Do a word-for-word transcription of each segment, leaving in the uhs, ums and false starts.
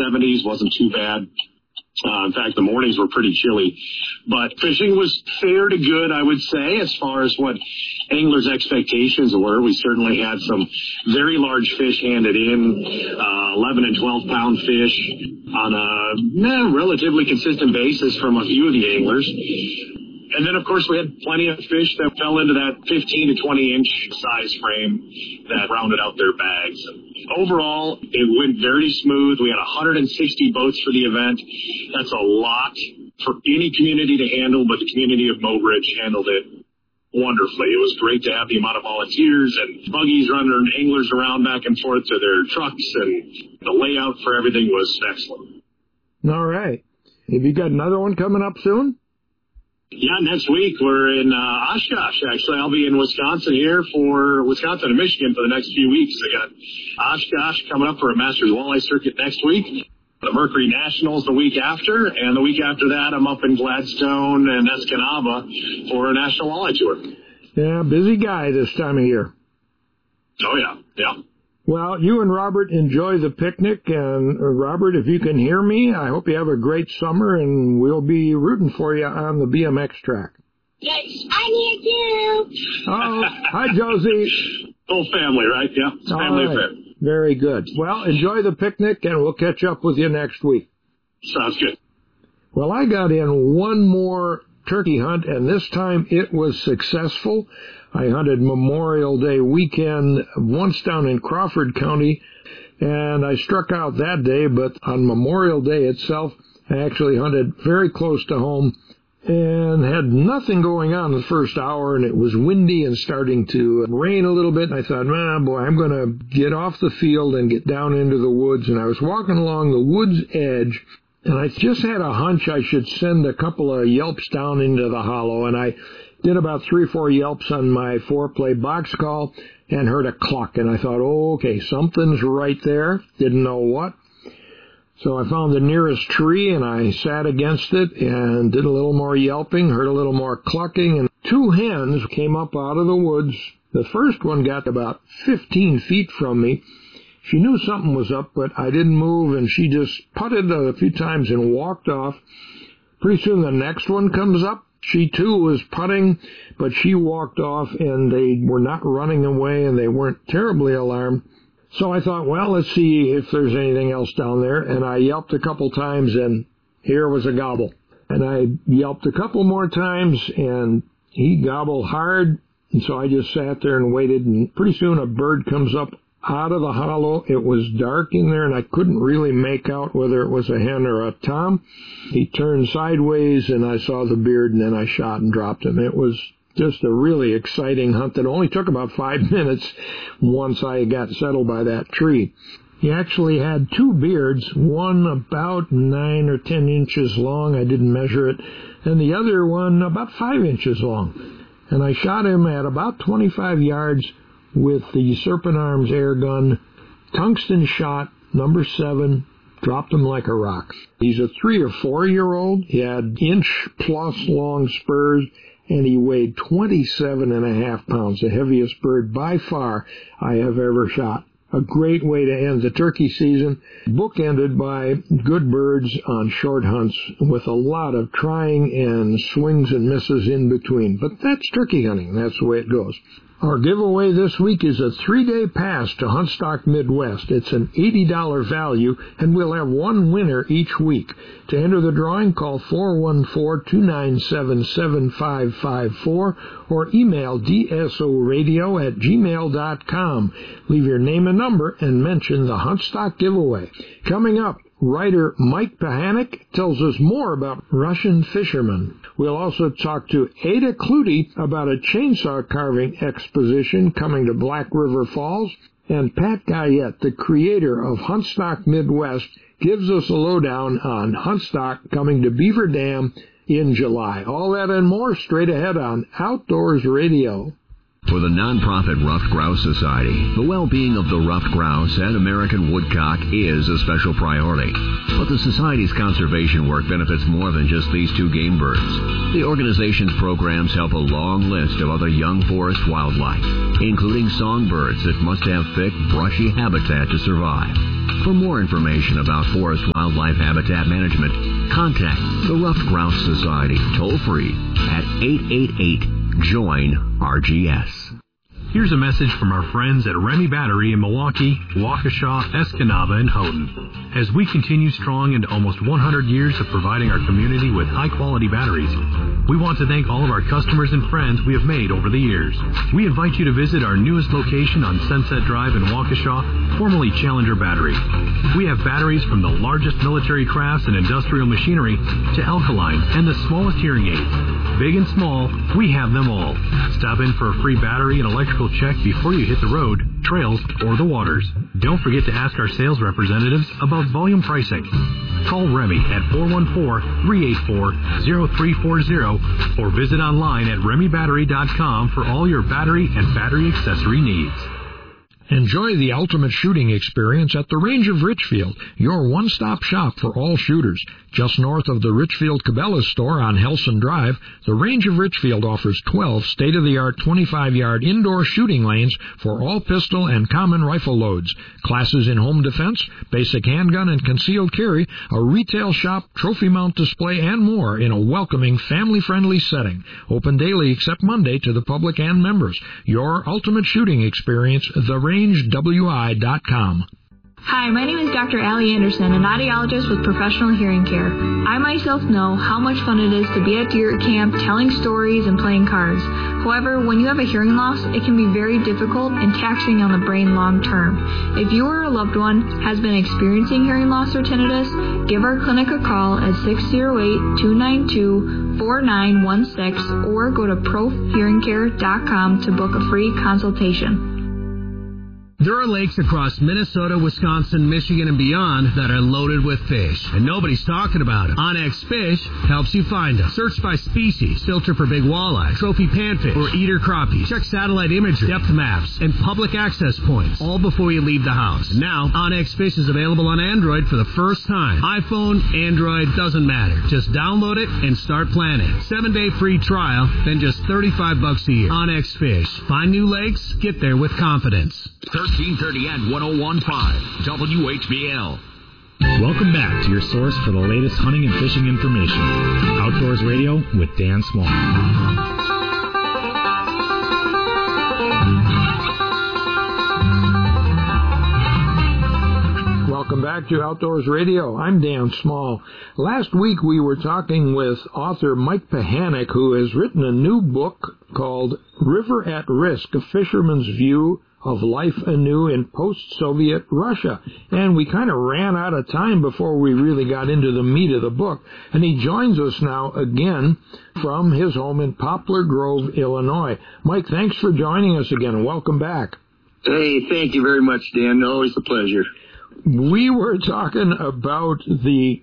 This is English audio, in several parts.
seventies, wasn't too bad. Uh, in fact, the mornings were pretty chilly, but fishing was fair to good, I would say, as far as what anglers' expectations were. We certainly had some very large fish handed in, uh, eleven and twelve pound fish on a eh, relatively consistent basis from a few of the anglers. And then, of course, we had plenty of fish that fell into that fifteen to twenty inch size frame that rounded out their bags. Overall, it went very smooth. We had one hundred sixty boats for the event. That's a lot for any community to handle, but the community of Mobridge handled it wonderfully. It was great to have the amount of volunteers and buggies running anglers around back and forth to their trucks, and the layout for everything was excellent. All right. Have you got another one coming up soon? Yeah, next week we're in uh, Oshkosh, actually. I'll be in Wisconsin here for Wisconsin and Michigan for the next few weeks. I got Oshkosh coming up for a Masters Walleye Circuit next week, the Mercury Nationals the week after, and the week after that I'm up in Gladstone and Escanaba for a National Walleye Tour. Yeah, busy guy this time of year. Oh, yeah, yeah. Well, you and Robert enjoy the picnic, and uh, Robert, if you can hear me, I hope you have a great summer, and we'll be rooting for you on the B M X track. Yes, I'm here too. Oh, hi, Josie. Whole family, right? Yeah, it's a family right. affair. Very good. Well, enjoy the picnic, and we'll catch up with you next week. Sounds good. Well, I got in one more turkey hunt, and this time it was successful. I hunted Memorial Day weekend once down in Crawford County, and I struck out that day, but on Memorial Day itself, I actually hunted very close to home and had nothing going on the first hour, and it was windy and starting to rain a little bit, and I thought, man, boy, I'm going to get off the field and get down into the woods, and I was walking along the wood's edge, and I just had a hunch I should send a couple of yelps down into the hollow, and I did about three or four yelps on my four-play box call and heard a cluck, and I thought, oh, okay, something's right there. Didn't know what. So I found the nearest tree, and I sat against it and did a little more yelping, heard a little more clucking, and two hens came up out of the woods. The first one got about fifteen feet from me. She knew something was up, but I didn't move, and she just putted a few times and walked off. Pretty soon the next one comes up. She, too, was putting, but she walked off, and they were not running away, and they weren't terribly alarmed. So I thought, well, let's see if there's anything else down there, and I yelped a couple times, and here was a gobble. And I yelped a couple more times, and he gobbled hard, and so I just sat there and waited, and pretty soon a bird comes up out of the hollow. It was dark in there, and I couldn't really make out whether it was a hen or a tom. He turned sideways, and I saw the beard, and then I shot and dropped him. It was just a really exciting hunt that only took about five minutes once I got settled by that tree. He actually had two beards, one about nine or ten inches long. I didn't measure it, and the other one about five inches long. And I shot him at about twenty-five yards with the Serpent Arms air gun, tungsten shot, number seven, dropped him like a rock. He's a three or four-year-old. He had inch-plus long spurs, and he weighed twenty-seven and a half pounds, the heaviest bird by far I have ever shot. A great way to end the turkey season, bookended by good birds on short hunts with a lot of trying and swings and misses in between. But that's turkey hunting. That's the way it goes. Our giveaway this week is a three-day pass to Huntstock Midwest. It's an eighty dollars value, and we'll have one winner each week. To enter the drawing, call four one four, two nine seven, seven five five four or email d s o radio at gmail dot com. Leave your name and number and mention the Huntstock giveaway. Coming up, writer Mike Pahanik tells us more about Russian fishermen. We'll also talk to Ada Clutie about a chainsaw carving exposition coming to Black River Falls. And Pat Guyette, the creator of Huntstock Midwest, gives us a lowdown on Huntstock coming to Beaver Dam in July. All that and more straight ahead on Outdoors Radio. For the nonprofit Ruffed Grouse Society, the well-being of the ruffed grouse and American woodcock is a special priority. But the Society's conservation work benefits more than just these two game birds. The organization's programs help a long list of other young forest wildlife, including songbirds that must have thick, brushy habitat to survive. For more information about forest wildlife habitat management, contact the Ruffed Grouse Society toll-free at eight eight eight, join R G S. Here's a message from our friends at Remy Battery in Milwaukee, Waukesha, Escanaba, and Houghton. As we continue strong into almost one hundred years of providing our community with high-quality batteries, we want to thank all of our customers and friends we have made over the years. We invite you to visit our newest location on Sunset Drive in Waukesha, formerly Challenger Battery. We have batteries from the largest military crafts and industrial machinery to alkaline and the smallest hearing aids. Big and small, we have them all. Stop in for a free battery and electrical check before you hit the road, trails, or the waters. Don't forget to ask our sales representatives about volume pricing. Call Remy at four one four, three eight four, zero three four zero or visit online at remy battery dot com for all your battery and battery accessory needs. Enjoy the ultimate shooting experience at the Range of Richfield, your one-stop shop for all shooters. Just north of the Richfield Cabela's store on Helson Drive, the Range of Richfield offers twelve state-of-the-art twenty-five yard indoor shooting lanes for all pistol and common rifle loads, classes in home defense, basic handgun and concealed carry, a retail shop, trophy mount display, and more in a welcoming, family-friendly setting. Open daily except Monday to the public and members. Your ultimate shooting experience, the range w i dot com. Hi, my name is Doctor Allie Anderson, an audiologist with Professional Hearing Care. I myself know how much fun it is to be at deer camp telling stories and playing cards. However, when you have a hearing loss, it can be very difficult and taxing on the brain long term. If you or a loved one has been experiencing hearing loss or tinnitus, give our clinic a call at six oh eight, two nine two, four nine one six or go to prof hearing care dot com to book a free consultation. There are lakes across Minnesota, Wisconsin, Michigan, and beyond that are loaded with fish, and nobody's talking about it. Onyx Fish helps you find them. Search by species, filter for big walleye, trophy panfish, or eater crappie. Check satellite imagery, depth maps, and public access points, all before you leave the house. And now, Onyx Fish is available on Android for the first time. iPhone, Android, doesn't matter. Just download it and start planning. Seven-day free trial, then just thirty-five bucks a year. Onyx Fish. Find new lakes, get there with confidence. thirteen thirty and one oh one point five W H B L. Welcome back to your source for the latest hunting and fishing information. Outdoors Radio with Dan Small. Welcome back to Outdoors Radio. I'm Dan Small. Last week we were talking with author Mike Pahanic, who has written a new book called River at Risk, A Fisherman's View of Life Anew in Post-Soviet Russia. And we kind of ran out of time before we really got into the meat of the book. And he joins us now again from his home in Poplar Grove, Illinois. Mike, thanks for joining us again, and welcome back. Hey, thank you very much, Dan. Always a pleasure. We were talking about the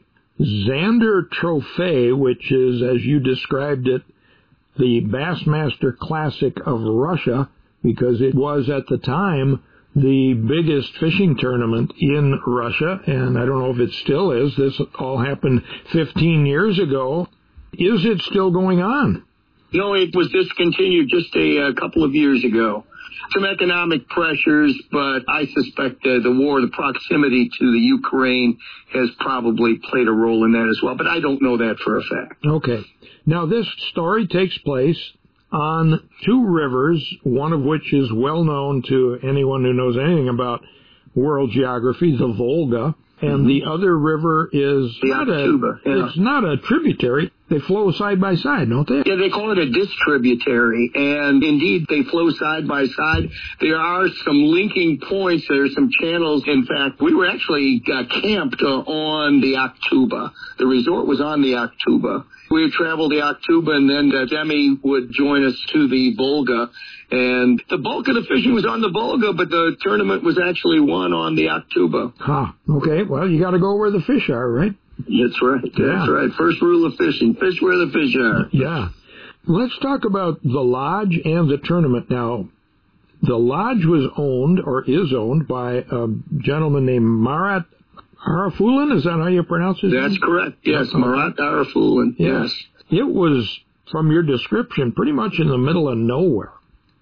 Zander Trophy, which is, as you described it, the Bassmaster Classic of Russia, because it was at the time the biggest fishing tournament in Russia, and I don't know if it still is. This all happened fifteen years ago. Is it still going on? No, it was discontinued just a, a couple of years ago. Some economic pressures, but I suspect uh, the war, the proximity to the Ukraine has probably played a role in that as well, but I don't know that for a fact. Okay. Now, this story takes place on two rivers, one of which is well known to anyone who knows anything about world geography, the Volga, and mm-hmm. the other river is the not Aktuba, a, yeah. it's not a tributary. They flow side by side, don't they? Yeah, they call it a distributary, and indeed they flow side by side. There are some linking points. There are some channels. In fact, we were actually uh, camped uh, on the Aktuba. The resort was on the Aktuba. We would travel the Aktuba, and then uh, Demi would join us to the Volga. And the bulk of the fishing was on the Volga, but the tournament was actually won on the Aktuba. Huh. Okay, well, you got to go where the fish are, right? That's right. That's yeah. right. First rule of fishing, fish where the fish are. Yeah. Let's talk about the lodge and the tournament now. The lodge was owned, or is owned, by a gentleman named Marat Arafulin. Is that how you pronounce his name? That's correct. Yes, okay. Marat Arafulin. Yes. It was, from your description, pretty much in the middle of nowhere.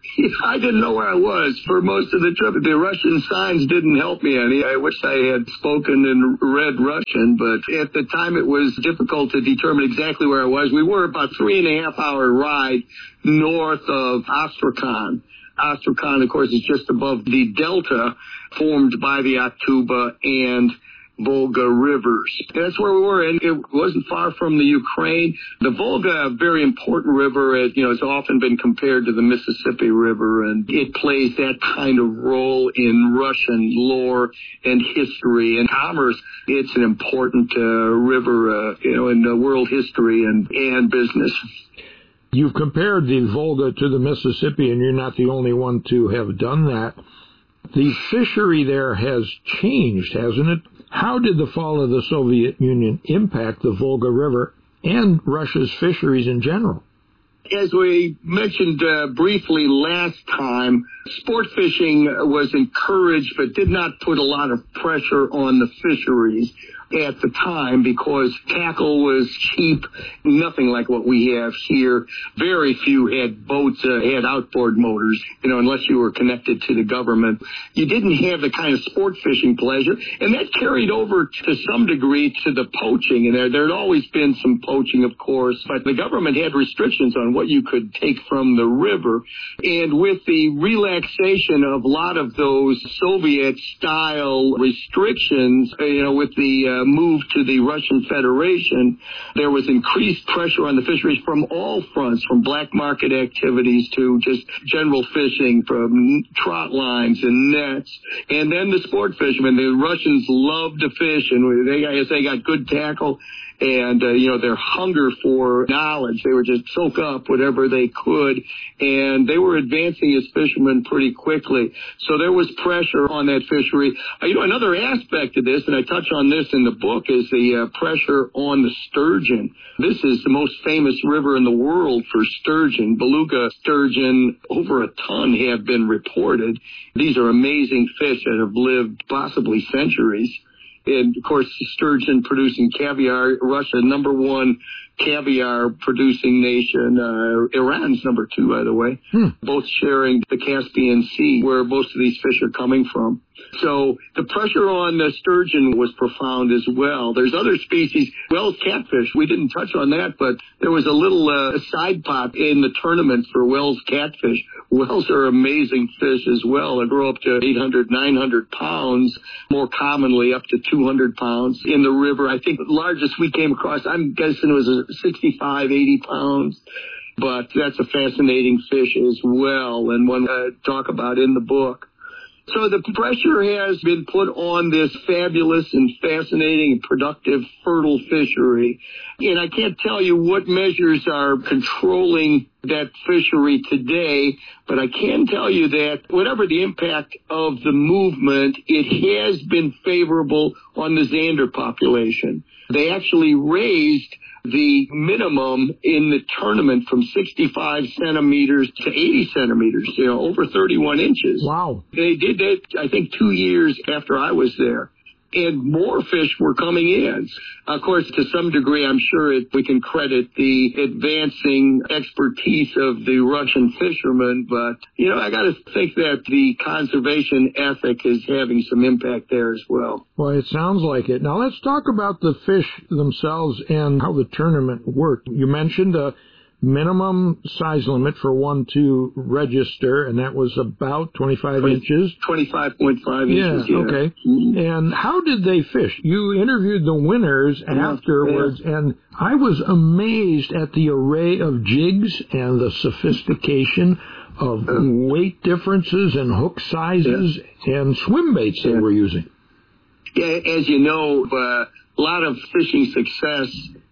I didn't know where I was for most of the trip. The Russian signs didn't help me any. I wish I had spoken and read Russian, but at the time it was difficult to determine exactly where I was. We were about three and a half hour ride north of Astrakhan. Astrakhan, of course, is just above the delta formed by the Aktuba and Volga rivers. That's where we were, and it wasn't far from the Ukraine. The Volga, a very important river, it, you know, it's often been compared to the Mississippi River, and it plays that kind of role in Russian lore and history and commerce. It's an important uh, river, uh, you know, in uh, world history and, and business. You've compared the Volga to the Mississippi, and you're not the only one to have done that. The fishery there has changed, hasn't it? How did the fall of the Soviet Union impact the Volga River and Russia's fisheries in general? As we mentioned uh, briefly last time, sport fishing was encouraged but did not put a lot of pressure on the fisheries at the time because tackle was cheap, nothing like what we have here. Very few had boats, uh, had outboard motors, you know, unless you were connected to the government. You didn't have the kind of sport fishing pleasure, and that carried over to some degree to the poaching. And there there had always been some poaching, of course, but the government had restrictions on what you could take from the river. And with the relaxation of a lot of those Soviet-style restrictions, you know, with the uh, move to the Russian Federation, there was increased pressure on the fisheries from all fronts, from black market activities to just general fishing, from trot lines and nets. And then the sport fishermen, the Russians loved to fish, and they, as they got good tackle, and, uh, you know, their hunger for knowledge. They were just soak up whatever they could, and they were advancing as fishermen pretty quickly. So there was pressure on that fishery. Uh, you know, another aspect of this, and I touch on this in the book, is the uh, pressure on the sturgeon. This is the most famous river in the world for sturgeon. Beluga sturgeon, over a ton have been reported. These are amazing fish that have lived possibly centuries. And, of course, sturgeon producing caviar. Russia, number one caviar producing nation. Uh, Iran's number two, by the way. Hmm. Both sharing the Caspian Sea, where most of these fish are coming from. So the pressure on the sturgeon was profound as well. There's other species. Wels catfish, we didn't touch on that, but there was a little uh, side pot in the tournament for Wels catfish. Wels are amazing fish as well. They grow up to eight hundred, nine hundred pounds, more commonly up to two hundred pounds in the river. I think the largest we came across, I'm guessing it was a sixty-five, eighty pounds. But that's a fascinating fish as well, and one I talk about in the book. So the pressure has been put on this fabulous and fascinating and productive, fertile fishery. And I can't tell you what measures are controlling that fishery today, but I can tell you that whatever the impact of the movement, it has been favorable on the zander population. They actually raised the minimum in the tournament from sixty-five centimeters to eighty centimeters, you know, over thirty-one inches. Wow. They did that, I think, two years after I was there. And more fish were coming in. Of course, to some degree, I'm sure it, we can credit the advancing expertise of the Russian fishermen. But, you know, I got to think that the conservation ethic is having some impact there as well. Well, it sounds like it. Now, let's talk about the fish themselves and how the tournament worked. You mentioned a minimum size limit for one to register, and that was about twenty-five inches. twenty-five point five yeah, inches, yeah. Okay. Mm-hmm. And how did they fish? You interviewed the winners yeah, afterwards, yeah. and I was amazed at the array of jigs and the sophistication of uh, weight differences and hook sizes yeah. and swim baits yeah. they were using. Yeah, as you know, uh, a lot of fishing success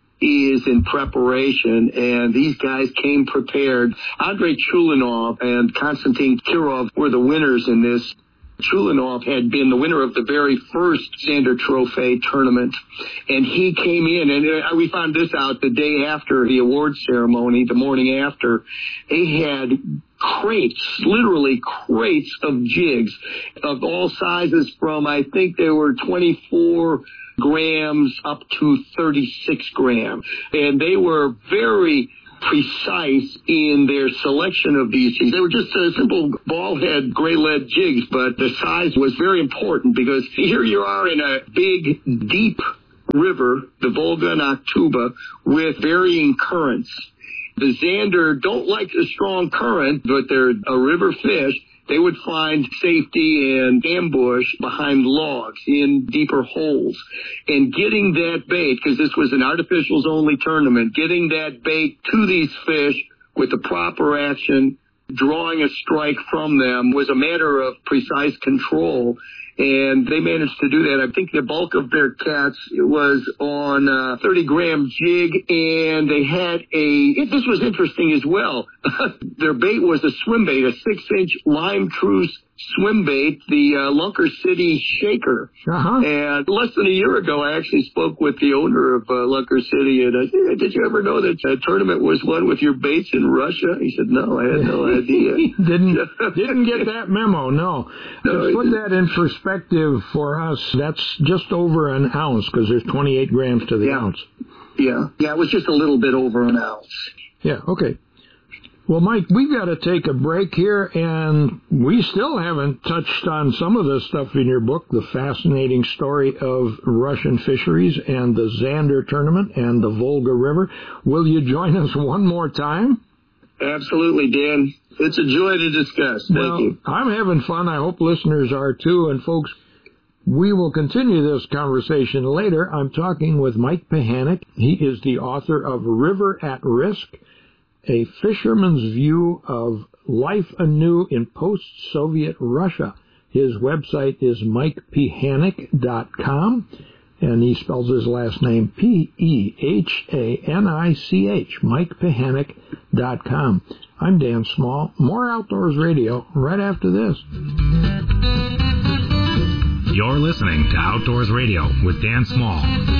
is in preparation, and these guys came prepared. Andrei Chulinov and Konstantin Kirov were the winners in this. Chulinov had been the winner of the very first Zander Trophy tournament, and he came in, and we found this out the day after the award ceremony, the morning after. They had crates, literally crates of jigs of all sizes from, I think they were twenty-four grams up to thirty-six grams. And they were very precise in their selection of these jigs. They were just uh, simple ball head gray lead jigs, but the size was very important because here you are in a big, deep river, the Volga and Aktuba, with varying currents. The zander don't like a strong current, but they're a river fish. They would find safety and ambush behind logs in deeper holes. And getting that bait, because this was an artificials only tournament, getting that bait to these fish with the proper action, drawing a strike from them was a matter of precise control. And they managed to do that. I think the bulk of their catch was on a thirty gram jig, and they had a, this was interesting as well. Their bait was a swim bait, a six inch lime truce swim bait, the uh, Lunker City Shaker. Uh-huh. And less than a year ago, I actually spoke with the owner of uh, Lunker City, and I said, did you ever know that a tournament was won with your baits in Russia? He said, no, I had no idea. didn't didn't get that memo, no. no to put that in perspective for us, that's just over an ounce, because there's twenty-eight grams to the yeah. ounce. Yeah, yeah, it was just a little bit over an ounce. Yeah, okay. Well, Mike, we've got to take a break here, and we still haven't touched on some of the stuff in your book, the fascinating story of Russian fisheries and the Zander tournament and the Volga River. Will you join us one more time? Absolutely, Dan. It's a joy to discuss. Thank well, you. I'm having fun. I hope listeners are too. And folks, we will continue this conversation later. I'm talking with Mike Pehanek. He is the author of River at Risk, A Fisherman's View of Life Anew in Post-Soviet Russia. His website is mike pehanek dot com, and he spells his last name P E H A N I C H, mike pehanek dot com. I'm Dan Small. More Outdoors Radio right after this. You're listening to Outdoors Radio with Dan Small.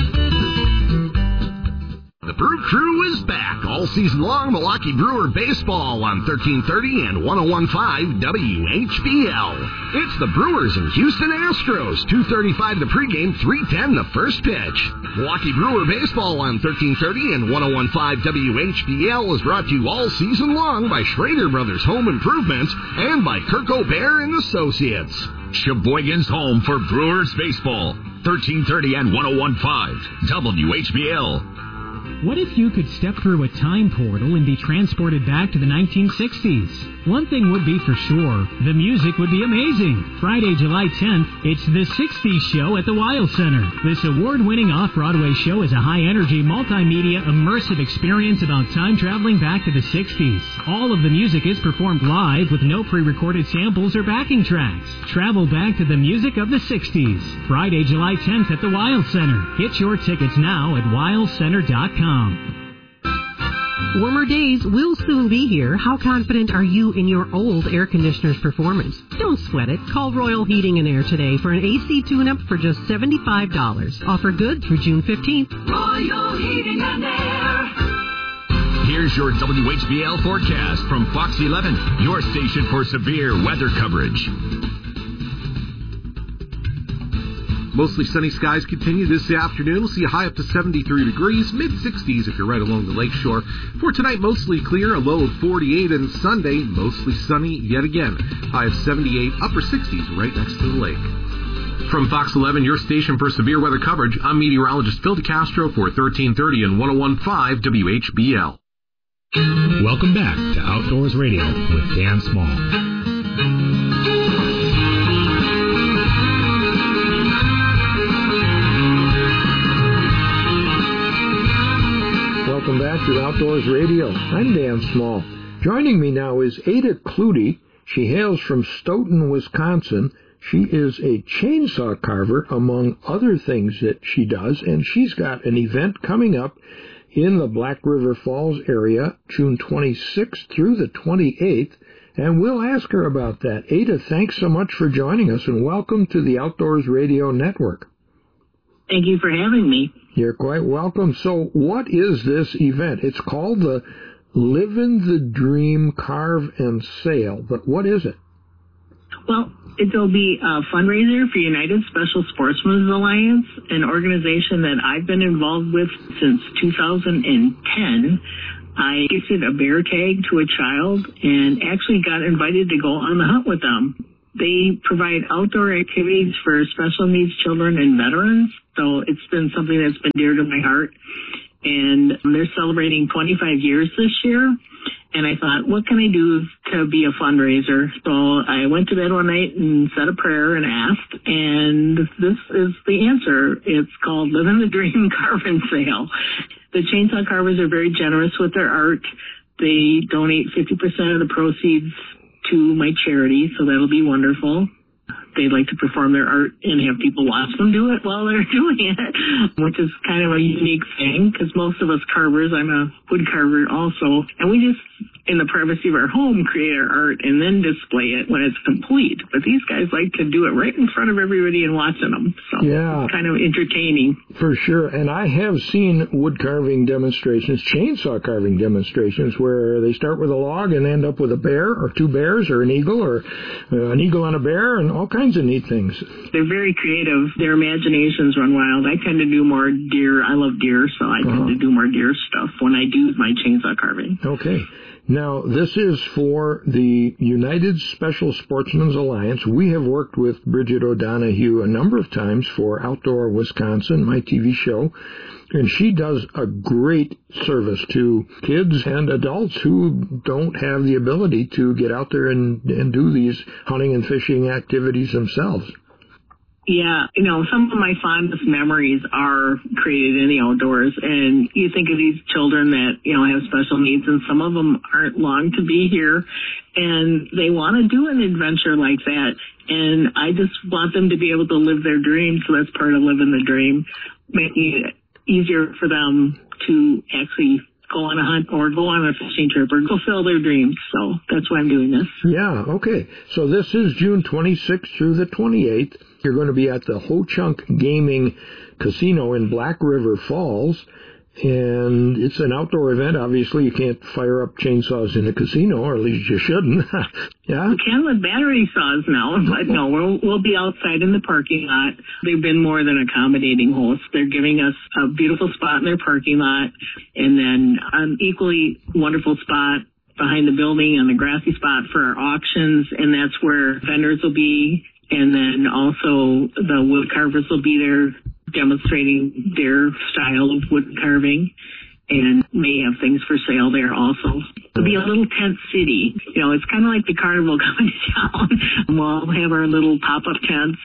The Brew Crew is back all season long. Milwaukee Brewer baseball on thirteen thirty and one oh one point five W H B L. It's the Brewers and Houston Astros. two thirty-five the pregame, three ten the first pitch. Milwaukee Brewer baseball on thirteen thirty and one oh one point five W H B L is brought to you all season long by Schrader Brothers Home Improvements and by Kirk O'Bear and Associates. Sheboygan's home for Brewers baseball. thirteen thirty and one oh one point five W H B L. What if you could step through a time portal and be transported back to the nineteen sixties? One thing would be for sure, the music would be amazing. Friday, July tenth, it's the sixties Show at the Wild Center. This award-winning off-Broadway show is a high-energy, multimedia, immersive experience about time traveling back to the sixties. All of the music is performed live with no pre-recorded samples or backing tracks. Travel back to the music of the sixties. Friday, July tenth at the Wild Center. Get your tickets now at wild center dot com. Warmer days will soon be here. How confident are you in your old air conditioner's performance? Don't sweat it. Call Royal Heating and Air today for an A C tune-up for just seventy-five dollars. Offer good through June fifteenth. Royal Heating and Air. Here's your W H B L forecast from Fox eleven, your station for severe weather coverage. Mostly sunny skies continue this afternoon. We'll see a high up to seventy-three degrees, mid-sixties if you're right along the lakeshore. For tonight, mostly clear, a low of forty-eight, and Sunday, mostly sunny yet again. High of seventy-eight, upper sixties right next to the lake. From Fox eleven, your station for severe weather coverage, I'm meteorologist Phil DeCastro for thirteen thirty and one oh one point five W H B L. Welcome back to Outdoors Radio with Dan Small. Welcome back to Outdoors Radio. I'm Dan Small. Joining me now is Ada Clutie. She hails from Stoughton, Wisconsin. She is a chainsaw carver, among other things that she does, and she's got an event coming up in the Black River Falls area, June twenty-sixth through the twenty-eighth, and we'll ask her about that. Ada, thanks so much for joining us, and welcome to the Outdoors Radio Network. Thank you for having me. You're quite welcome. So what is this event? It's called the Livin' the Dream Carve and Sail, but what is it? Well, it'll be a fundraiser for United Special Sportsmen's Alliance, an organization that I've been involved with since two thousand ten. I gifted a bear tag to a child and actually got invited to go on the hunt with them. They provide outdoor activities for special needs children and veterans, so it's been something that's been dear to my heart. And they're celebrating twenty-five years this year. And I thought, what can I do to be a fundraiser? So I went to bed one night and said a prayer and asked, and this is the answer. It's called Living the Dream Carving Sale. The Chainsaw Carvers are very generous with their art. They donate fifty percent of the proceeds to my charity, so that'll be wonderful. They like to perform their art and have people watch them do it while they're doing it, which is kind of a unique thing because most of us carvers, I'm a wood carver also, and we just, in the privacy of our home, create our art and then display it when it's complete. But these guys like to do it right in front of everybody and watching them, so yeah, it's kind of entertaining. For sure, and I have seen wood carving demonstrations, chainsaw carving demonstrations, where they start with a log and end up with a bear or two bears or an eagle or uh, an eagle on a bear and all kinds of neat things. They're very creative. Their imaginations run wild. I tend to do more deer. I love deer, so I tend uh-huh. to do more deer stuff when I do my chainsaw carving. Okay. Now, this is for the United Special Sportsmen's Alliance. We have worked with Bridget O'Donohue a number of times for Outdoor Wisconsin, my T V show, and she does a great service to kids and adults who don't have the ability to get out there and, and do these hunting and fishing activities themselves. Yeah, you know, some of my fondest memories are created in the outdoors, and you think of these children that, you know, have special needs, and some of them aren't long to be here, and they want to do an adventure like that, and I just want them to be able to live their dream, so that's part of living the dream, making it easier for them to actually go on a hunt or go on a fishing trip or fulfill their dreams. So that's why I'm doing this. Yeah, okay. So this is June twenty-sixth through the twenty-eighth. You're going to be at the Ho Chunk Gaming Casino in Black River Falls. And it's an outdoor event. Obviously, you can't fire up chainsaws in a casino, or at least you shouldn't. Yeah? We can with battery saws now, but no, we'll, we'll be outside in the parking lot. They've been more than accommodating hosts. They're giving us a beautiful spot in their parking lot, and then an equally wonderful spot behind the building on the grassy spot for our auctions, and that's where vendors will be. And then also the wood carvers will be there demonstrating their style of wood carving, and may have things for sale there also. It'll be a little tent city. You know, it's kind of like the carnival coming to town. We'll have our little pop-up tents.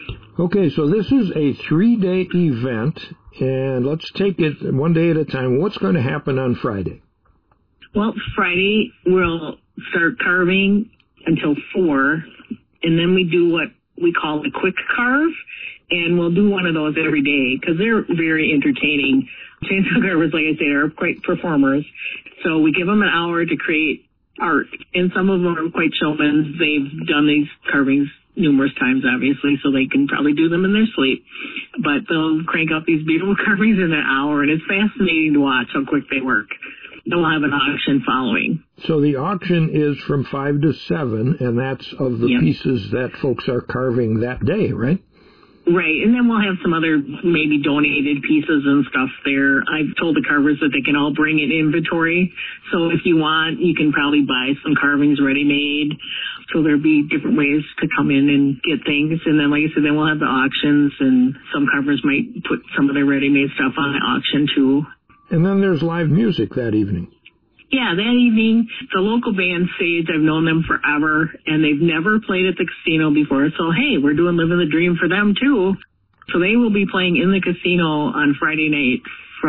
Okay, so this is a three-day event, and let's take it one day at a time. What's going to happen on Friday? Well, Friday we'll start carving until four, and then we do what we call the quick carve. And we'll do one of those every day because they're very entertaining. Chainsaw carvers, like I say, are quite performers. So we give them an hour to create art. And some of them are quite showmen. They've done these carvings numerous times, obviously, so they can probably do them in their sleep. But they'll crank out these beautiful carvings in an hour, and it's fascinating to watch how quick they work. They'll have an auction following. So the auction is from five to seven, and that's of the yep. pieces that folks are carving that day, right? Right, and then we'll have some other maybe donated pieces and stuff there. I've told the carvers that they can all bring in inventory. So if you want, you can probably buy some carvings ready-made. So there'll be different ways to come in and get things. And then, like I said, then we'll have the auctions, and some carvers might put some of their ready-made stuff on the auction, too. And then there's live music that evening. Yeah, that evening, the local band Sage, I've known them forever, and they've never played at the casino before. So, hey, we're doing Living the Dream for them, too. So they will be playing in the casino on Friday night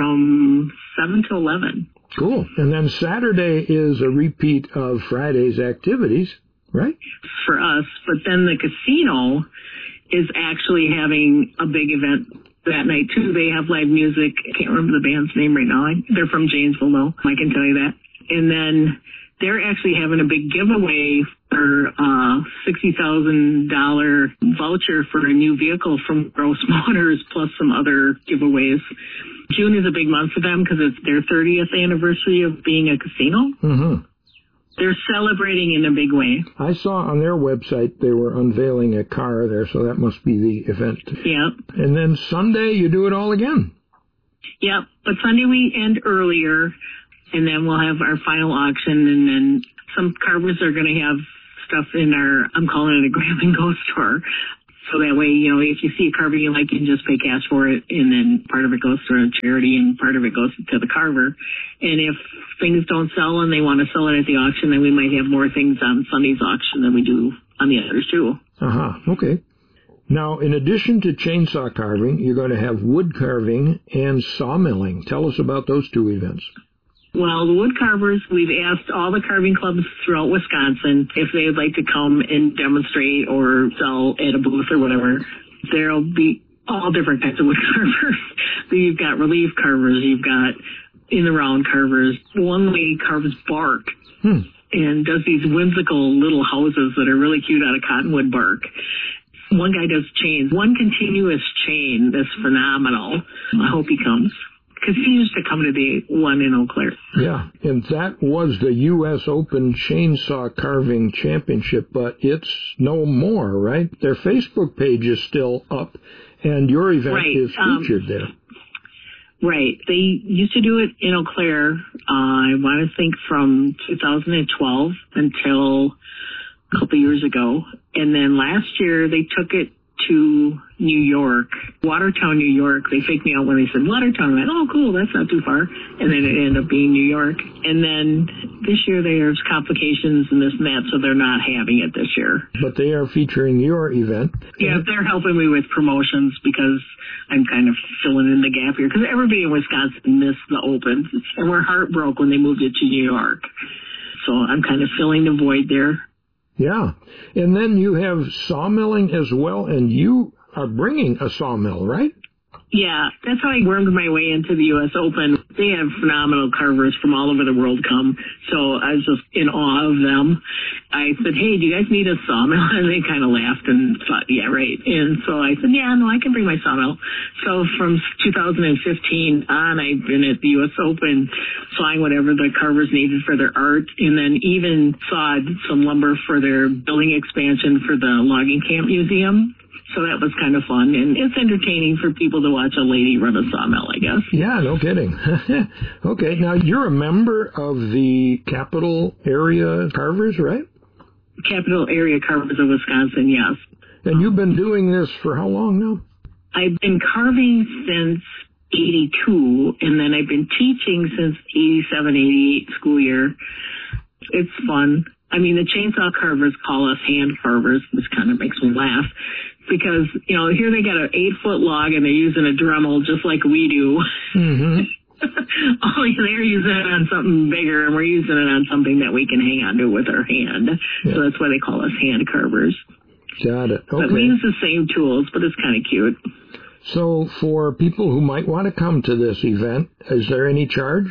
from seven to eleven. Cool. And then Saturday is a repeat of Friday's activities, right? For us. But then the casino is actually having a big event that night, too. They have live music. I can't remember the band's name right now. They're from Janesville, though. I can tell you that. And then they're actually having a big giveaway for a sixty thousand dollars voucher for a new vehicle from Gross Motors, plus some other giveaways. June is a big month for them because it's their thirtieth anniversary of being a casino. Mm-hmm. They're celebrating in a big way. I saw on their website they were unveiling a car there, so that must be the event. Yep. And then Sunday, you do it all again. Yep, but Sunday we end earlier. and then we'll have our final auction, and then some carvers are going to have stuff in our, I'm calling it a grab and go store. So that way, you know, if you see a carver you like, you can just pay cash for it, and then part of it goes to a charity and part of it goes to the carver. And if things don't sell and they want to sell it at the auction, then we might have more things on Sunday's auction than we do on the others too. Uh-huh, okay. Now, in addition to chainsaw carving, you're going to have wood carving and sawmilling. Tell us about those two events. Well, the wood carvers, we've asked all the carving clubs throughout Wisconsin if they'd like to come and demonstrate or sell at a booth or whatever. There'll be all different kinds of wood carvers. So you've got relief carvers, you've got in-the-round carvers. One lady carves bark hmm. and does these whimsical little houses that are really cute out of cottonwood bark. One guy does chains. One continuous chain that's phenomenal. I hope he comes, because he used to come to the one in Eau Claire. Yeah, and that was the U S Open Chainsaw Carving Championship, but it's no more, right? Their Facebook page is still up, and your event right. is featured um, there. Right. They used to do it in Eau Claire, uh, I want to think from two thousand twelve until a couple years ago. And then last year they took it to New York, Watertown, New York. They faked me out when they said Watertown. I went, oh, cool, that's not too far. And then it ended up being New York. And then this year there's complications and this and that, so they're not having it this year. But they are featuring your event. Yeah, they're helping me with promotions because I'm kind of filling in the gap here. Because everybody in Wisconsin missed the Open, and we're heartbroken when they moved it to New York. So I'm kind of filling the void there. Yeah. And then you have sawmilling as well, and you are bringing a sawmill, right? Yeah, that's how I wormed my way into the U S Open. They have phenomenal carvers from all over the world come, so I was just in awe of them. I said, hey, do you guys need a sawmill? And they kind of laughed and thought, yeah, right. And so I said, yeah, no, I can bring my sawmill. So from two thousand fifteen on, I've been at the U S Open sawing whatever the carvers needed for their art, and then even sawed some lumber for their building expansion for the logging camp museum. So that was kind of fun, and it's entertaining for people to watch a lady run a sawmill, I guess. Yeah, no kidding. Okay, now you're a member of the Capital Area Carvers, right? Capital Area Carvers of Wisconsin, yes. And you've been doing this for how long now? I've been carving since eighty-two, and then I've been teaching since eighty-seven, eighty-eight school year. It's fun. I mean, the chainsaw carvers call us hand carvers, which kind of makes me laugh. Because, you know, here they got an eight-foot log and they're using a Dremel just like we do. Mm-hmm. Only they're using it on something bigger and we're using it on something that we can hang on to with our hand. Yeah. So that's why they call us hand carvers. Got it. Okay. But we use the same tools, but it's kind of cute. So for people who might want to come to this event, is there any charge?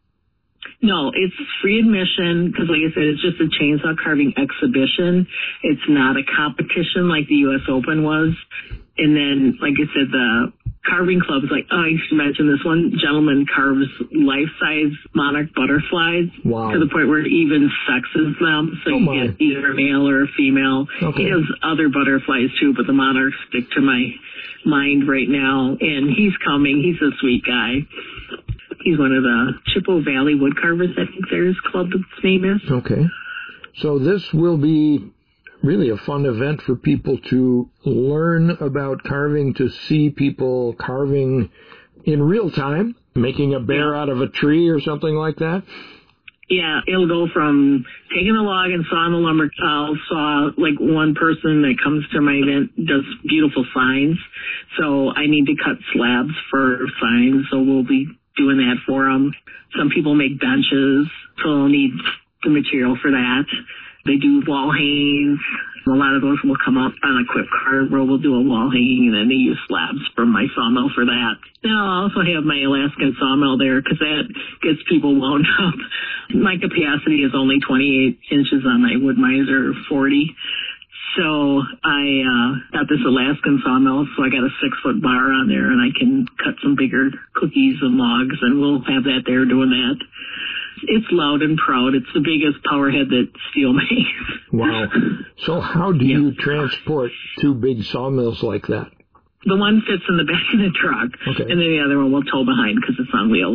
No, it's free admission because, like I said, it's just a chainsaw carving exhibition. It's not a competition like the U S Open was. And then, like I said, the carving club is like, oh, I used to mention this one gentleman carves life-size monarch butterflies wow. to the point where it even sexes them. So oh you my. get either a male or a female. Okay. He has other butterflies, too, but the monarchs stick to my mind right now. And he's coming. He's a sweet guy. He's one of the Chippewa Valley Woodcarvers, I think their club's name is. Okay. So this will be really a fun event for people to learn about carving, to see people carving in real time, making a bear yeah. out of a tree or something like that. Yeah, it'll go from taking a log and sawing the lumber. I'll saw, like, one person that comes to my event does beautiful signs. So I need to cut slabs for signs, so we'll be doing that for them. Some people make benches, so they'll need the material for that. They do wall hangings. A lot of those will come up on a quick card where we'll do a wall hanging, and then they use slabs from my sawmill for that. Then I'll also have my Alaskan sawmill there because that gets people wound up. My capacity is only twenty-eight inches on my Wood-Mizer forty. So I uh, got this Alaskan sawmill, so I got a six-foot bar on there, and I can cut some bigger cookies and logs, and we'll have that there doing that. It's loud and proud. It's the biggest powerhead that steel makes. Wow. So how do yeah. you transport two big sawmills like that? The one fits in the back of the truck, okay. and then the other one will tow behind because it's on wheels.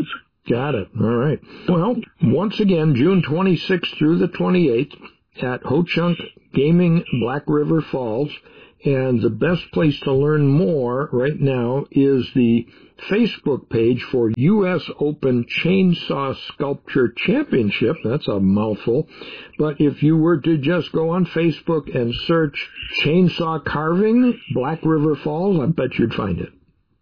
Got it. All right. Well, once again, June twenty-sixth through the twenty-eighth at Ho-Chunk Gaming, Black River Falls. And the best place to learn more right now is the Facebook page for U S Open Chainsaw Sculpture Championship. That's a mouthful. But if you were to just go on Facebook and search Chainsaw Carving, Black River Falls, I bet you'd find it.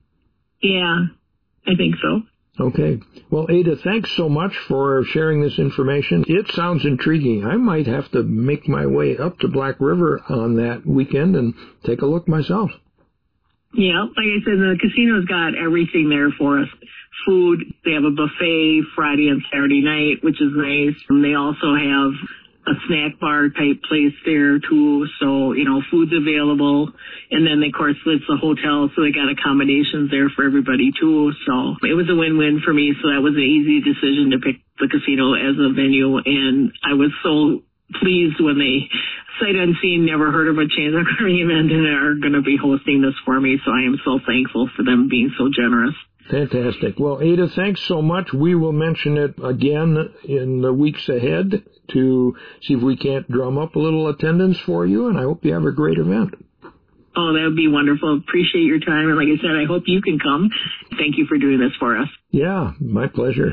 Yeah, I think so. Okay. Well, Ada, thanks so much for sharing this information. It sounds intriguing. I might have to make my way up to Black River on that weekend and take a look myself. Yeah, like I said, the casino's got everything there for us. Food, they have a buffet Friday and Saturday night, which is nice. And they also have a snack bar type place there too. So, you know, food's available. And then, of course, it's a hotel, so they got accommodations there for everybody too. So it was a win-win for me. So that was an easy decision to pick the casino as a venue. And I was so pleased when they, sight unseen, never heard of a chainsaw carving event, and are going to be hosting this for me. So I am so thankful for them being so generous. Fantastic. Well, Ada, thanks so much. We will mention it again in the weeks ahead to see if we can't drum up a little attendance for you, and I hope you have a great event. Oh, that would be wonderful. Appreciate your time. And like I said, I hope you can come. Thank you for doing this for us. Yeah, my pleasure.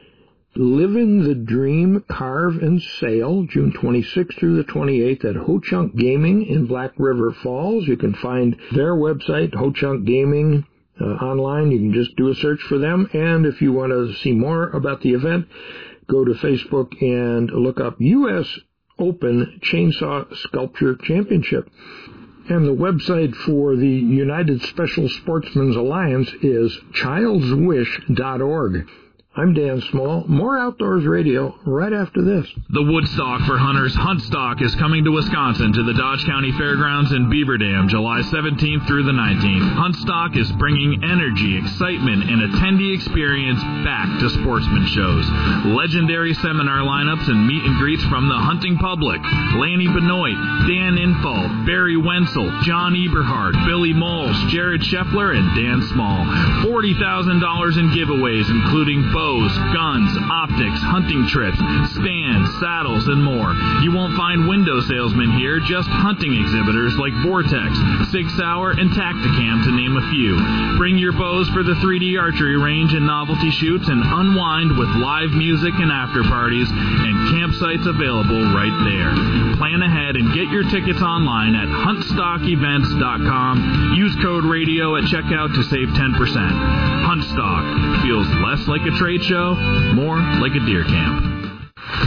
Living the Dream Carve and Sale, June twenty-sixth through the twenty-eighth at Ho-Chunk Gaming in Black River Falls. You can find their website, Ho-Chunk Gaming. Uh, online, you can just do a search for them, and if you want to see more about the event, go to Facebook and look up U S Open Chainsaw Sculpture Championship. And the website for the United Special Sportsmen's Alliance is childs wish dot org. I'm Dan Small. More Outdoors Radio right after this. The Woodstock for Hunters Huntstock is coming to Wisconsin to the Dodge County Fairgrounds in Beaver Dam, July seventeenth through the nineteenth. Huntstock is bringing energy, excitement, and attendee experience back to sportsman shows. Legendary seminar lineups and meet and greets from the hunting public. Lanny Benoit, Dan Infalt, Barry Wenzel, John Eberhard, Billy Moles, Jared Scheffler, and Dan Small. forty thousand dollars in giveaways, including bows, guns, optics, hunting trips, stands, saddles, and more. You won't find window salesmen here, just hunting exhibitors like Vortex, Sig Sauer, and Tacticam, to name a few. Bring your bows for the three D archery range and novelty shoots, and unwind with live music and after parties, and campsites available right there. Plan ahead and get your tickets online at hunt stock events dot com. Use code radio at checkout to save ten percent. Huntstock feels less like a trade show, more like a deer camp.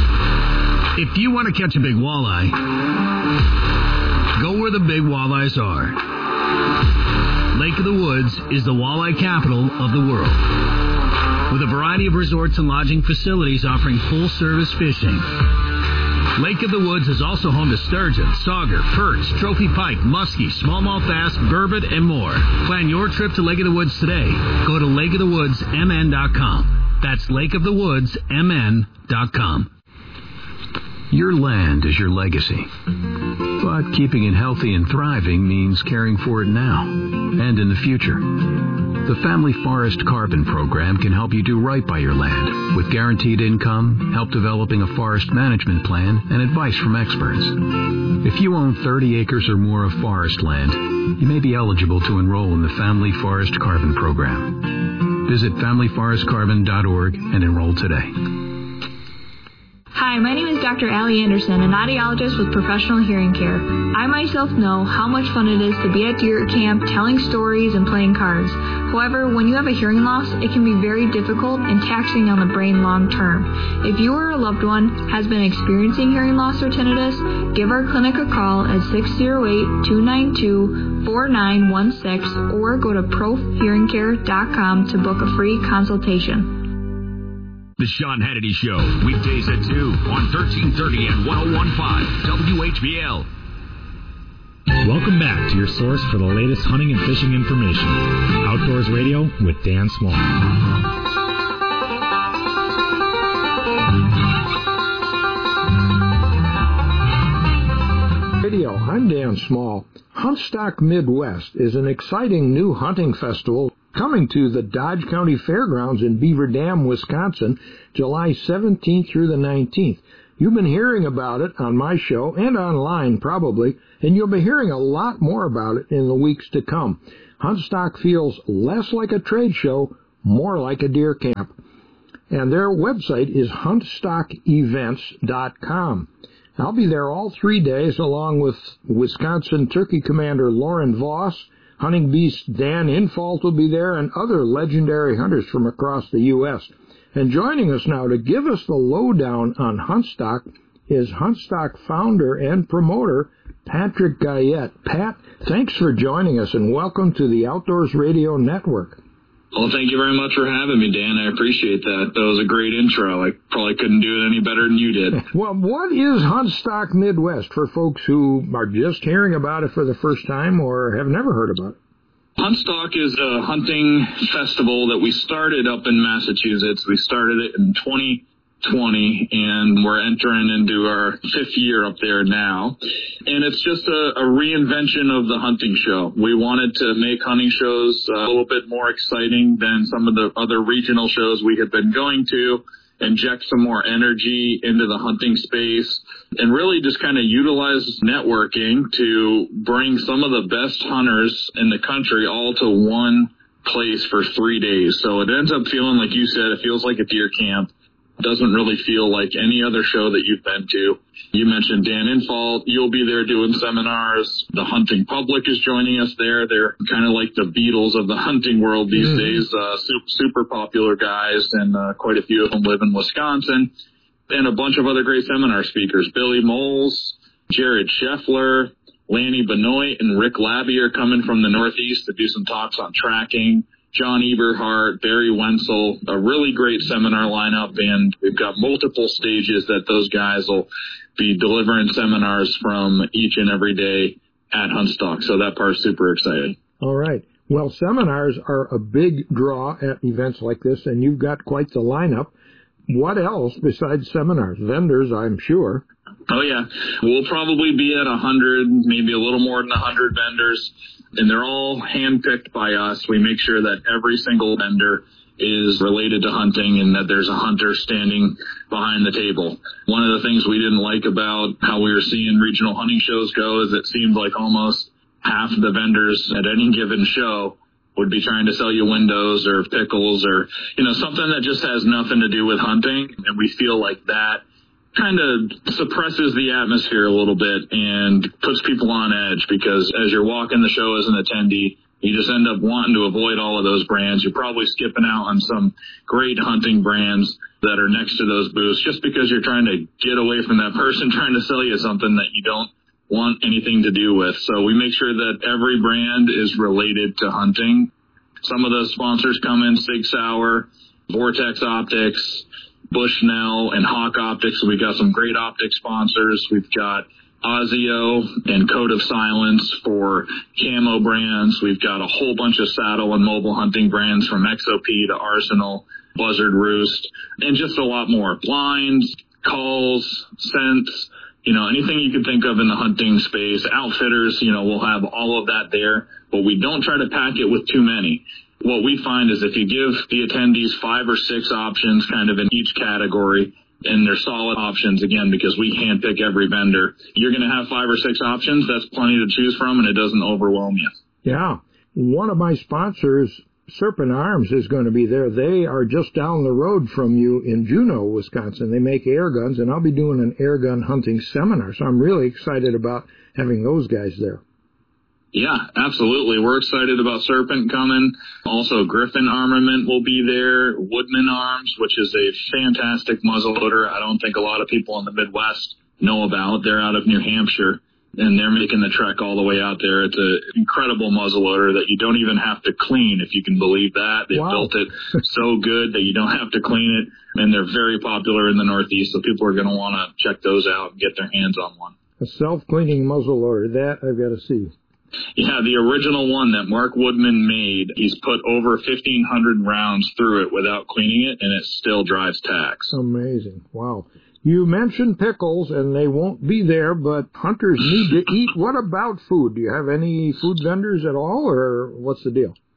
If you want to catch a big walleye, go where the big walleyes are. Lake of the Woods is the walleye capital of the world, with a variety of resorts and lodging facilities offering full-service fishing. Lake of the Woods is also home to sturgeon, sauger, perch, trophy pike, muskie, smallmouth bass, burbot, and more. Plan your trip to Lake of the Woods today. Go to lake of the woods m n dot com. That's lake of the woods m n dot com. Your land is your legacy. But keeping it healthy and thriving means caring for it now and in the future. The Family Forest Carbon Program can help you do right by your land with guaranteed income, help developing a forest management plan, and advice from experts. If you own thirty acres or more of forest land, you may be eligible to enroll in the Family Forest Carbon Program. Visit family forest carbon dot org and enroll today. Hi, my name is Doctor Allie Anderson, an audiologist with Professional Hearing Care. I myself know how much fun it is to be at deer camp telling stories and playing cards. However, when you have a hearing loss, it can be very difficult and taxing on the brain long term. If you or a loved one has been experiencing hearing loss or tinnitus, give our clinic a call at six oh eight, two nine two, four nine one six or go to prof hearing care dot com to book a free consultation. The Sean Hannity Show, weekdays at two on thirteen thirty and one oh one point five W H B L. Welcome back to your source for the latest hunting and fishing information. Outdoors Radio with Dan Small. Radio, I'm Dan Small. Huntstock Midwest is an exciting new hunting festival coming to the Dodge County Fairgrounds in Beaver Dam, Wisconsin, July seventeenth through the nineteenth. You've been hearing about it on my show and online probably, and you'll be hearing a lot more about it in the weeks to come. Huntstock feels less like a trade show, more like a deer camp. And their website is hunt stock events dot com. I'll be there all three days along with Wisconsin Turkey Commander Lauren Voss. Hunting Beast Dan Infalt will be there, and other legendary hunters from across the U S And joining us now to give us the lowdown on Huntstock is Huntstock founder and promoter Patrick Guyette. Pat, thanks for joining us, and welcome to the Outdoors Radio Network. Well, thank you very much for having me, Dan. I appreciate that. That was a great intro. I probably couldn't do it any better than you did. Well, what is Huntstock Midwest for folks who are just hearing about it for the first time or have never heard about it? Huntstock is a hunting festival that we started up in Massachusetts. We started it in twenty twenty, and we're entering into our fifth year up there now. And it's just a, a reinvention of the hunting show. We wanted to make hunting shows a little bit more exciting than some of the other regional shows we had been going to, inject some more energy into the hunting space, and really just kind of utilize networking to bring some of the best hunters in the country all to one place for three days. So it ends up feeling, like you said, it feels like a deer camp. Doesn't really feel like any other show that you've been to. You mentioned Dan Infalt. You'll be there doing seminars. The hunting public is joining us there. They're kind of like the Beatles of the hunting world these mm. days. Uh, super, super popular guys, and uh, quite a few of them live in Wisconsin. And a bunch of other great seminar speakers. Billy Moles, Jared Scheffler, Lanny Benoit, and Rick Labby are coming from the Northeast to do some talks on tracking. John Eberhardt, Barry Wenzel, a really great seminar lineup, and we've got multiple stages that those guys will be delivering seminars from each and every day at Huntstock. So that part's super exciting. All right. Well, seminars are a big draw at events like this, and you've got quite the lineup. What else besides seminars? Vendors, I'm sure. Oh, yeah. We'll probably be at one hundred, maybe a little more than one hundred vendors. And they're all handpicked by us. We make sure that every single vendor is related to hunting and that there's a hunter standing behind the table. One of the things we didn't like about how we were seeing regional hunting shows go is it seemed like almost half of the vendors at any given show would be trying to sell you windows or pickles or, you know, something that just has nothing to do with hunting. And we feel like that kind of suppresses the atmosphere a little bit and puts people on edge, because as you're walking the show as an attendee, you just end up wanting to avoid all of those brands. You're probably skipping out on some great hunting brands that are next to those booths just because you're trying to get away from that person trying to sell you something that you don't want anything to do with. So we make sure that every brand is related to hunting. Some of those sponsors come in, Sig Sauer, Vortex Optics, Bushnell, and Hawk Optics. We've got some great optic sponsors. We've got Ozio and Code of Silence for camo brands. We've got a whole bunch of saddle and mobile hunting brands from X O P to Arsenal, Buzzard Roost, and just a lot more. Blinds, calls, scents, you know, anything you can think of in the hunting space. Outfitters, you know, we'll have all of that there, but we don't try to pack it with too many. What we find is if you give the attendees five or six options kind of in each category, and they're solid options, again, because we handpick every vendor, you're going to have five or six options. That's plenty to choose from, and it doesn't overwhelm you. Yeah. One of my sponsors, Serpent Arms, is going to be there. They are just down the road from you in Juneau, Wisconsin. They make air guns, and I'll be doing an air gun hunting seminar, so I'm really excited about having those guys there. Yeah, absolutely. We're excited about Serpent coming. Also, Griffin Armament will be there. Woodman Arms, which is a fantastic muzzleloader I don't think a lot of people in the Midwest know about. They're out of New Hampshire, and they're making the trek all the way out there. It's an incredible muzzleloader that you don't even have to clean, if you can believe that. They've wow. built it so good that you don't have to clean it, and they're very popular in the Northeast, so people are going to want to check those out and get their hands on one. A self-cleaning muzzleloader, that I've got to see. Yeah, the original one that Mark Woodman made, he's put over fifteen hundred rounds through it without cleaning it, and it still drives tacks. Amazing. Wow. You mentioned pickles, and they won't be there, but hunters need to eat. What about food? Do you have any food vendors at all, or what's the deal?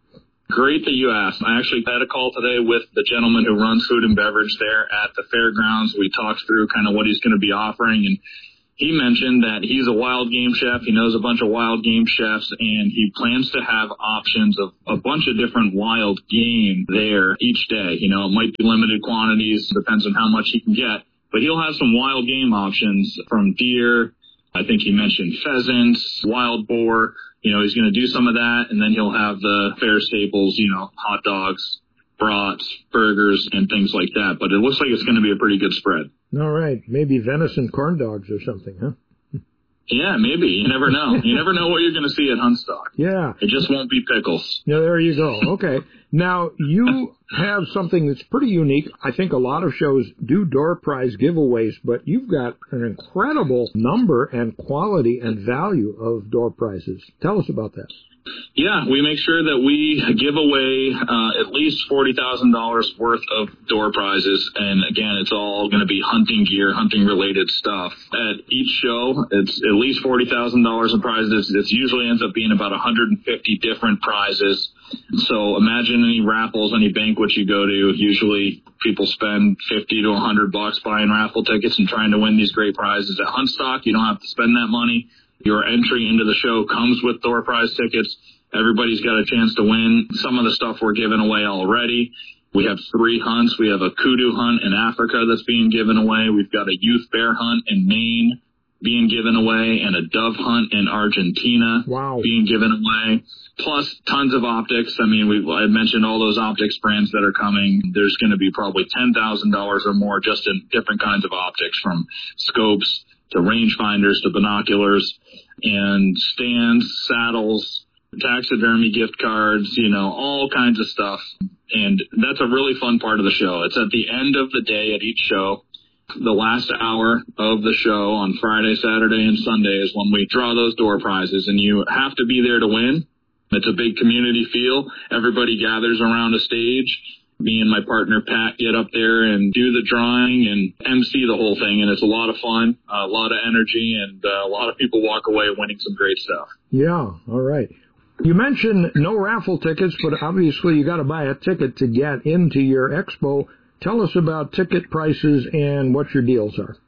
Great that you asked. I actually had a call today with the gentleman who runs food and beverage there at the fairgrounds. We talked through kind of what he's going to be offering, and he mentioned that he's a wild game chef. He knows a bunch of wild game chefs, and he plans to have options of a bunch of different wild game there each day. You know, it might be limited quantities, depends on how much he can get, but he'll have some wild game options from deer. I think he mentioned pheasants, wild boar. You know, he's going to do some of that, and then he'll have the fair staples, you know, hot dogs, brats, burgers, and things like that. But it looks like it's going to be a pretty good spread. All right. Maybe venison corn dogs or something, huh? Yeah, maybe. You never know. You never know what you're going to see at Huntstock. Yeah. It just won't be pickles. Yeah, there you go. Okay. Now, you have something that's pretty unique. I think a lot of shows do door prize giveaways, but you've got an incredible number and quality and value of door prizes. Tell us about that. Yeah, we make sure that we give away uh, at least forty thousand dollars worth of door prizes. And again, it's all going to be hunting gear, hunting related stuff. At each show, it's at least forty thousand dollars in prizes. It usually ends up being about one hundred fifty different prizes. So imagine any raffles, any banquets you go to. Usually people spend fifty to one hundred bucks buying raffle tickets and trying to win these great prizes. At Huntstock, you don't have to spend that money. Your entry into the show comes with door prize tickets. Everybody's got a chance to win. Some of the stuff we're giving away already. We have three hunts. We have a kudu hunt in Africa that's being given away. We've got a youth bear hunt in Maine being given away, and a dove hunt in Argentina wow. being given away. Plus tons of optics. I mean, we I mentioned all those optics brands that are coming. There's going to be probably ten thousand dollars or more just in different kinds of optics, from scopes to rangefinders to binoculars and stands, saddles, taxidermy gift cards, you know, all kinds of stuff. And that's a really fun part of the show. It's at the end of the day at each show. The last hour of the show on Friday, Saturday, and Sunday is when we draw those door prizes, and you have to be there to win. It's a big community feel. Everybody gathers around a stage. Me and my partner, Pat, get up there and do the drawing and M C the whole thing, and it's a lot of fun, a lot of energy, and uh, a lot of people walk away winning some great stuff. Yeah, all right. You mentioned no raffle tickets, but obviously you got to buy a ticket to get into your expo. Tell us about ticket prices and what your deals are.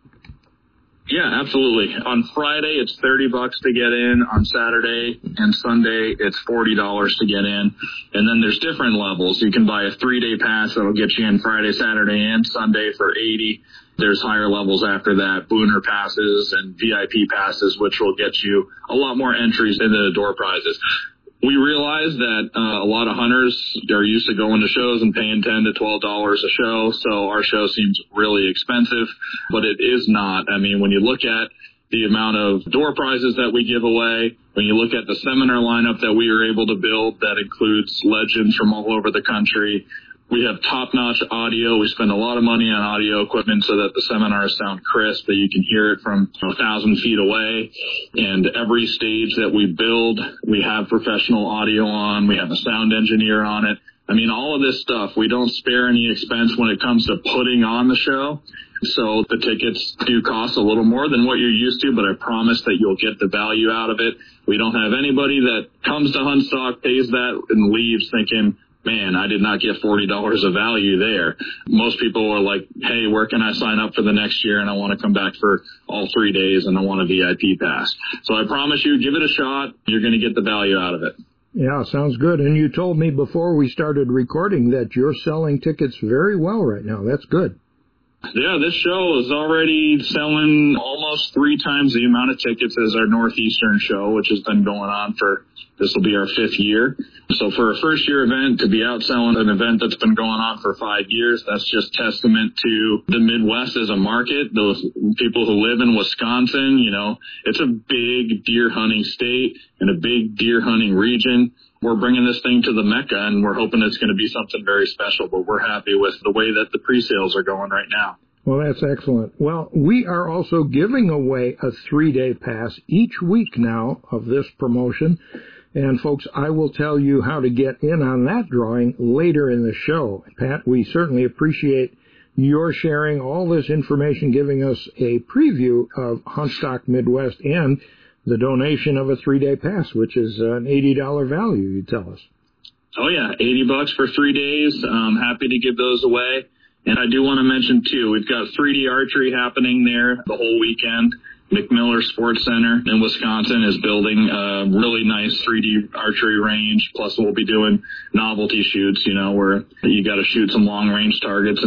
Yeah, absolutely. On Friday, it's thirty bucks to get in. On Saturday and Sunday, it's forty dollars to get in. And then there's different levels. You can buy a three-day pass that'll get you in Friday, Saturday, and Sunday for eighty dollars. There's higher levels after that, Booner passes and V I P passes, which will get you a lot more entries into the door prizes. We realize that uh, a lot of hunters are used to going to shows and paying ten to twelve dollars a show, so our show seems really expensive, but it is not. I mean, when you look at the amount of door prizes that we give away, when you look at the seminar lineup that we are able to build that includes legends from all over the country, we have top-notch audio. We spend a lot of money on audio equipment so that the seminars sound crisp, that you can hear it from a thousand feet away. And every stage that we build, we have professional audio on. We have a sound engineer on it. I mean, all of this stuff, we don't spare any expense when it comes to putting on the show. So the tickets do cost a little more than what you're used to, but I promise that you'll get the value out of it. We don't have anybody that comes to Huntstock, pays that, and leaves thinking, man, I did not get forty dollars of value there. Most people are like, hey, where can I sign up for the next year? And I want to come back for all three days and I want a V I P pass. So I promise you, give it a shot. You're going to get the value out of it. Yeah, sounds good. And you told me before we started recording that you're selling tickets very well right now. That's good. Yeah, this show is already selling almost three times the amount of tickets as our Northeastern show, which has been going on for, this will be our fifth year. So for a first year event to be outselling an event that's been going on for five years, that's just testament to the Midwest as a market. Those people who live in Wisconsin, you know, it's a big deer hunting state and a big deer hunting region. We're bringing this thing to the Mecca, and we're hoping it's going to be something very special, but we're happy with the way that the pre-sales are going right now. Well, that's excellent. Well, we are also giving away a three-day pass each week now of this promotion. And, folks, I will tell you how to get in on that drawing later in the show. Pat, we certainly appreciate your sharing all this information, giving us a preview of Huntstock Midwest and the donation of a three-day pass, which is an eighty dollars value, you tell us. Oh, yeah, eighty bucks for three days. Um, happy to give those away. And I do want to mention, too, we've got three D archery happening there the whole weekend. McMiller Sports Center in Wisconsin is building a really nice three D archery range. Plus, we'll be doing novelty shoots, you know, where you got to shoot some long-range targets